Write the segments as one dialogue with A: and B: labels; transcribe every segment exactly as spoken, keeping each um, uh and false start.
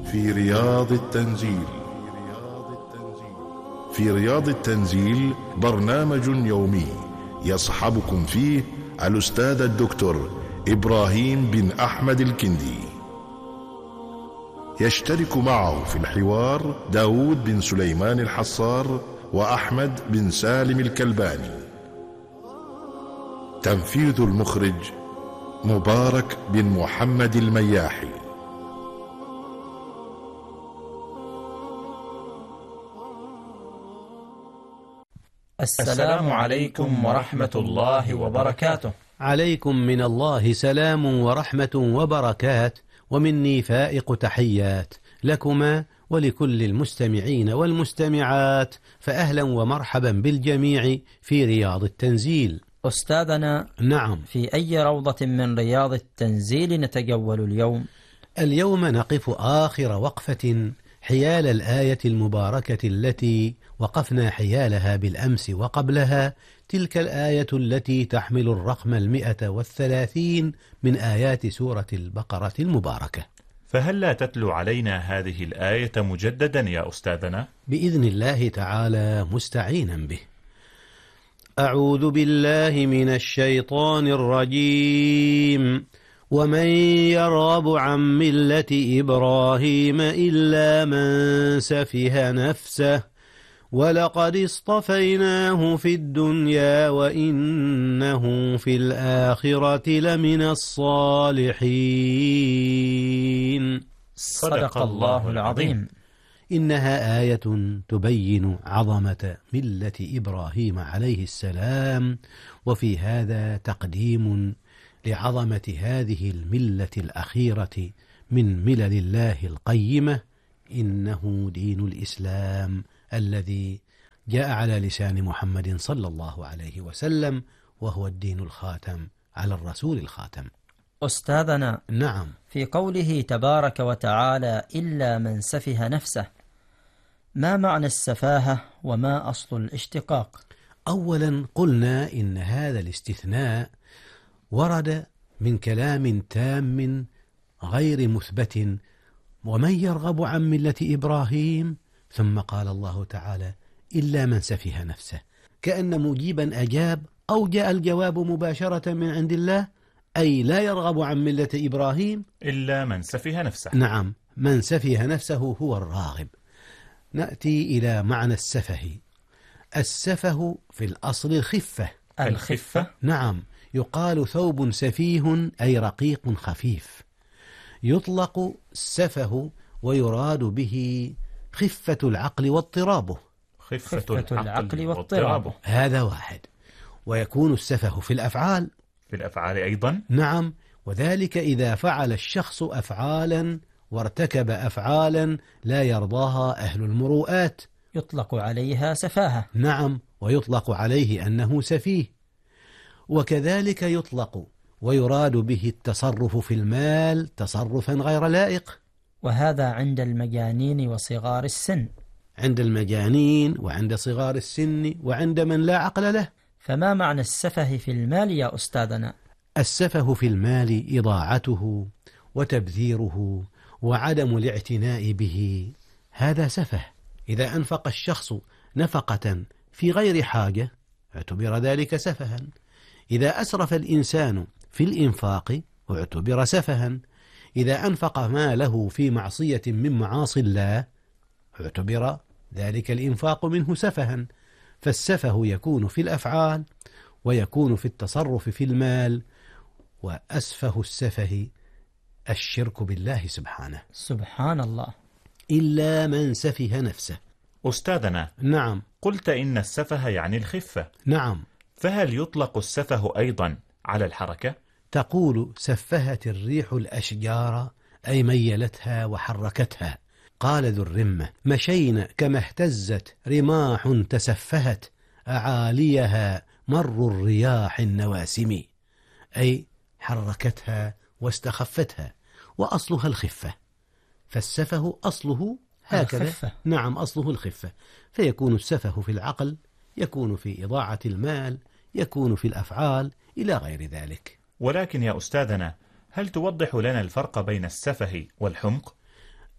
A: في رياض التنزيل. في رياض التنزيل برنامج يومي يصحبكم فيه الأستاذ الدكتور إبراهيم بن أحمد الكندي. يشترك معه في الحوار داود بن سليمان الحصار وأحمد بن سالم الكلباني. تنفيذ المخرج مبارك بن محمد المياحي.
B: السلام عليكم ورحمة الله وبركاته.
C: عليكم من الله سلام ورحمة وبركات، ومني فائق تحيات لكما ولكل المستمعين والمستمعات، فأهلا ومرحبا بالجميع في رياض التنزيل.
B: أستاذنا،
C: نعم،
B: في أي روضة من رياض التنزيل نتجول اليوم؟
C: اليوم نقف آخر وقفة حيال الآية المباركة التي وقفنا حيالها بالأمس وقبلها، تلك الآية التي تحمل الرقم المئة والثلاثين من آيات سورة البقرة المباركة.
D: فهل لا تتلو علينا هذه الآية مجددا يا أستاذنا؟
C: بإذن الله تعالى مستعينا به. أعوذ بالله من الشيطان الرجيم. ومن يرغب عن ملة إبراهيم إلا من سفه نفسه ولقد اصطفيناه في الدنيا وإنه في الآخرة لمن الصالحين.
B: صدق الله العظيم.
C: إنها آية تبين عظمة ملة إبراهيم عليه السلام، وفي هذا تقديم لعظمة هذه الملة الأخيرة من ملل الله القيمة، إنه دين الإسلام الذي جاء على لسان محمد صلى الله عليه وسلم، وهو الدين الخاتم على الرسول الخاتم.
B: أستاذنا،
C: نعم،
B: في قوله تبارك وتعالى إلا من سفه نفسه، ما معنى السفاهة وما أصل الاشتقاق؟
C: أولا قلنا إن هذا الاستثناء ورد من كلام تام غير مثبت، ومن يرغب عن ملة إبراهيم، ثم قال الله تعالى إلا من سفه نفسه، كأن مجيبا أجاب أو جاء الجواب مباشرة من عند الله، أي لا يرغب عن ملة إبراهيم
D: إلا من سفه نفسه.
C: نعم، من سفه نفسه هو الراغب. نأتي إلى معنى السفه. السفه في الأصل الخفة.
B: الخفة؟
C: نعم، يقال ثوب سفيه أي رقيق خفيف. يطلق السفه ويراد به خفة العقل واضطرابه.
D: خفة,
B: خفة
D: العقل,
B: العقل
D: واضطرابه.
B: واضطرابه.
C: هذا واحد. ويكون السفه في الأفعال.
D: في الأفعال أيضا؟
C: نعم، وذلك إذا فعل الشخص أفعالا وارتكب أفعالا لا يرضاها أهل المروءات،
B: يطلق عليها سفاهة.
C: نعم، ويطلق عليه أنه سفيه. وكذلك يطلق ويراد به التصرف في المال تصرفا غير لائق،
B: وهذا عند المجانين وصغار السن.
C: عند المجانين وعند صغار السن وعند من لا عقل له.
B: فما معنى السفه في المال يا أستاذنا؟
C: السفه في المال إضاعته وتبذيره وعدم الاعتناء به، هذا سفه. إذا أنفق الشخص نفقة في غير حاجة اعتبر ذلك سفها. إذا أسرف الإنسان في الإنفاق اعتبر سفها. إذا أنفق ماله في معصية من معاصي الله اعتبر ذلك الإنفاق منه سفها. فالسفه يكون في الأفعال ويكون في التصرف في المال، وأسفه السفه الشرك بالله سبحانه.
B: سبحان الله.
C: إلا من سفه نفسه.
D: أستاذنا،
C: نعم،
D: قلت إن السفه يعني الخفة.
C: نعم،
D: فهل يطلق السفه أيضا على الحركة؟
C: تقول سفهت الريح الأشجار أي ميلتها وحركتها. قال ذو الرمة مشينا كما اهتزت رماح تسفهت أعاليها مر الرياح النواسم، أي حركتها واستخفتها، وأصلها الخفة. فالسفه أصله هكذا.
B: الخفة.
C: نعم، أصله الخفة. فيكون السفه في العقل، يكون في إضاعة المال، يكون في الأفعال إلى غير ذلك.
D: ولكن يا أستاذنا، هل توضح لنا الفرق بين السفه والحمق؟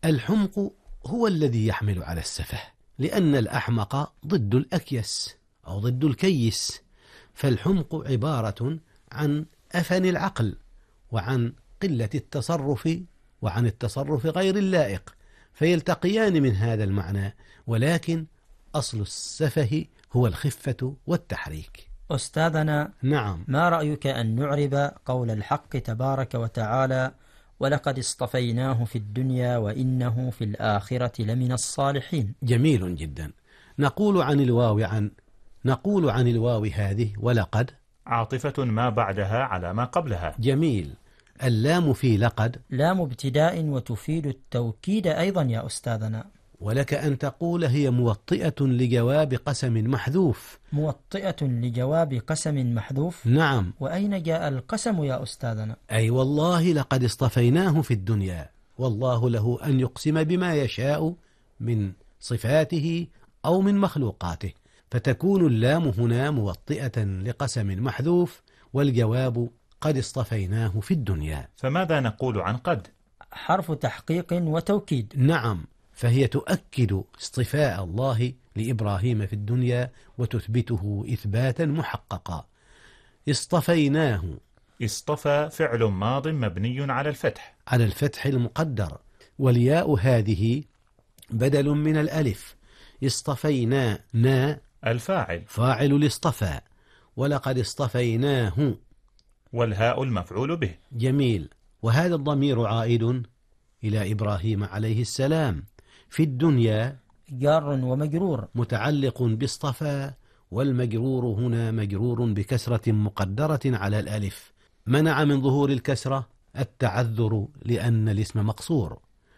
C: الحمق هو الذي يحمل على السفه، لأن الأحمق ضد الأكيس أو ضد الكيس، فالحمق عبارة عن أفن العقل وعن قلة التصرف وعن التصرف غير اللائق، فيلتقيان من هذا المعنى، ولكن أصل السفه هو الخفة والتحريك.
B: أستاذنا،
C: نعم.
B: ما رأيك أن نعرب قول الحق تبارك وتعالى: ولقد اصطفيناه في الدنيا وإنه في الآخرة لمن الصالحين؟
C: جميل جدا. نقول عن الواو عن نقول عن الواو هذه ولقد
D: عاطفة ما بعدها على ما قبلها.
C: جميل. اللام في لقد
B: لام ابتداء وتفيد التوكيد أيضا يا أستاذنا.
C: ولك أن تقول هي موطئة لجواب قسم محذوف.
B: موطئة لجواب قسم محذوف؟
C: نعم.
B: وأين جاء القسم يا أستاذنا؟
C: أي والله لقد اصطفيناه في الدنيا، والله له أن يقسم بما يشاء من صفاته أو من مخلوقاته، فتكون اللام هنا موطئة لقسم محذوف، والجواب قد اصطفيناه في الدنيا.
D: فماذا نقول عن قد؟
B: حرف تحقيق وتوكيد.
C: نعم، فهي تؤكد اصطفاء الله لإبراهيم في الدنيا وتثبته إثباتا محققا. اصطفيناه،
D: اصطفى فعل ماض مبني على الفتح
C: على الفتح المقدر، والياء هذه بدل من الألف. اصطفينا نا
D: الفاعل
C: فاعل الاصطفى، ولقد اصطفيناه
D: والهاء المفعول به.
C: جميل. وهذا الضمير عائد إلى إبراهيم عليه السلام. في الدنيا
B: جار ومجرور
C: متعلق باصطفى، والمجرور هنا مجرور بكسرة مقدرة على الألف، منع من ظهور الكسرة التعذر لأن الاسم مقصور.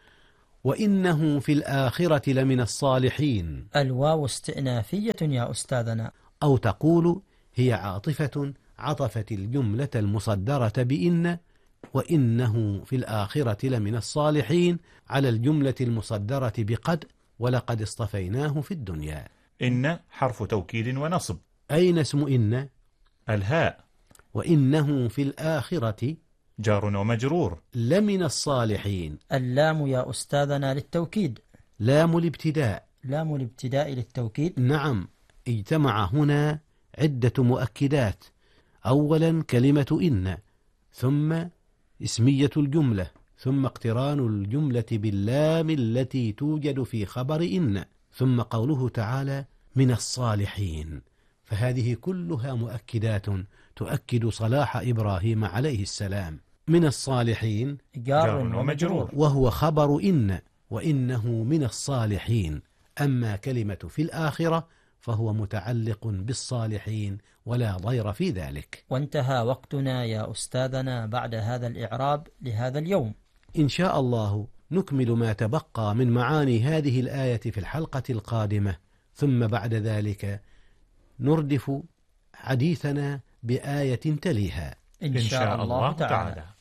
C: وإنه في الآخرة لمن الصالحين.
B: الواو استئنافية يا أستاذنا.
C: أو تقول هي عاطفة عطفت الجملة المصدرة بإن وإنه في الآخرة لمن الصالحين على الجملة المصدرة بقد ولقد اصطفيناه في الدنيا.
D: إن حرف توكيد ونصب.
C: أين اسم إن؟
D: الهاء.
C: وإنه في الآخرة
D: جار ومجرور.
C: لمن الصالحين.
B: اللام يا أستاذنا للتوكيد.
C: لام الابتداء.
B: لام الابتداء للتوكيد.
C: نعم، اجتمع هنا عدة مؤكدات. أولا كلمة إن، ثم اسمية الجملة، ثم اقتران الجملة باللام التي توجد في خبر إن، ثم قوله تعالى من الصالحين. فهذه كلها مؤكدات تؤكد صلاح إبراهيم عليه السلام. من الصالحين
B: جار ومجرور،
C: وهو خبر إن، وإنه من الصالحين. أما كلمة في الآخرة فهو متعلق بالصالحين ولا ضير في ذلك.
B: وانتهى وقتنا يا أستاذنا بعد هذا الإعراب لهذا اليوم.
C: إن شاء الله نكمل ما تبقى من معاني هذه الآية في الحلقة القادمة، ثم بعد ذلك نردف حديثنا بآية تليها
B: إن شاء الله تعالى.